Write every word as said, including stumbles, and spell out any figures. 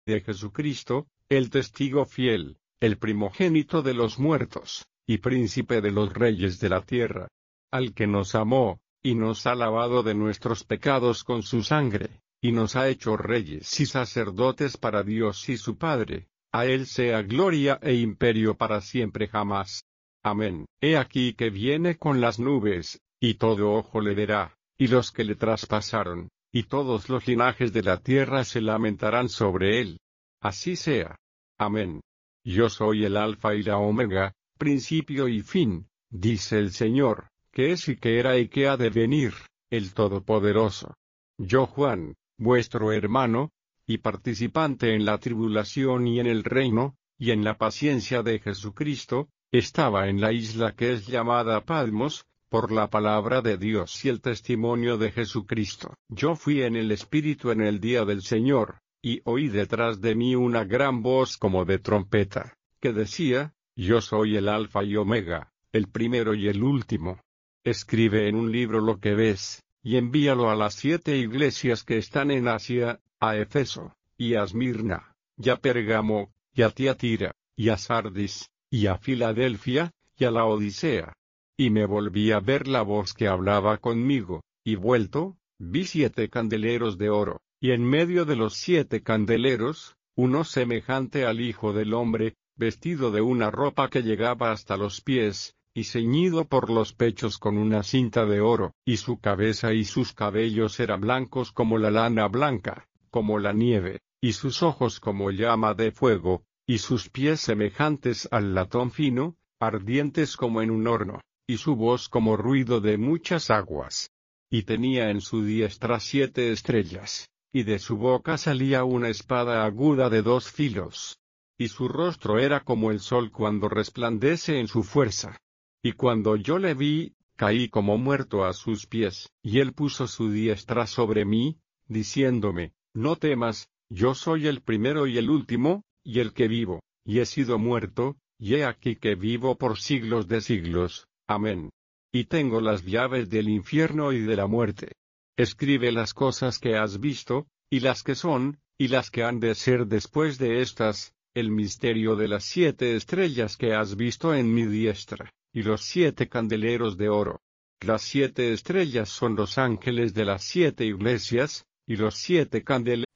de Jesucristo, el testigo fiel, el primogénito de los muertos, y príncipe de los reyes de la tierra, al que nos amó, y nos ha lavado de nuestros pecados con su sangre, y nos ha hecho reyes y sacerdotes para Dios y su Padre. A él sea gloria e imperio para siempre jamás. Amén. He aquí que viene con las nubes, y todo ojo le verá, y los que le traspasaron, y todos los linajes de la tierra se lamentarán sobre él. Así sea. Amén. Yo soy el Alfa y la Omega, principio y fin, dice el Señor, que es y que era y que ha de venir, el Todopoderoso. Yo Juan, vuestro hermano, y participante en la tribulación y en el reino, y en la paciencia de Jesucristo, estaba en la isla que es llamada Patmos, por la palabra de Dios y el testimonio de Jesucristo. Yo fui en el Espíritu en el día del Señor, y oí detrás de mí una gran voz como de trompeta, que decía, Yo soy el Alfa y Omega, el primero y el último. Escribe en un libro lo que ves, y envíalo a las siete iglesias que están en Asia, a Efeso, y a Esmirna, y a Pérgamo, y a Tiatira, y a Sardis, y a Filadelfia, y a la Odisea. Y me volví a ver la voz que hablaba conmigo, y vuelto, vi siete candeleros de oro, y en medio de los siete candeleros, uno semejante al Hijo del Hombre, vestido de una ropa que llegaba hasta los pies, y ceñido por los pechos con una cinta de oro, y su cabeza y sus cabellos eran blancos como la lana blanca, como la nieve, y sus ojos como llama de fuego, y sus pies semejantes al latón fino, ardientes como en un horno, y su voz como ruido de muchas aguas. Y tenía en su diestra siete estrellas, y de su boca salía una espada aguda de dos filos. Y su rostro era como el sol cuando resplandece en su fuerza. Y cuando yo le vi, caí como muerto a sus pies, y él puso su diestra sobre mí, diciéndome, No temas, yo soy el primero y el último, y el que vivo, y he sido muerto, y he aquí que vivo por siglos de siglos. Amén. Y tengo las llaves del infierno y de la muerte. Escribe las cosas que has visto, y las que son, y las que han de ser después de estas, el misterio de las siete estrellas que has visto en mi diestra, y los siete candeleros de oro. Las siete estrellas son los ángeles de las siete iglesias, y los siete candeleros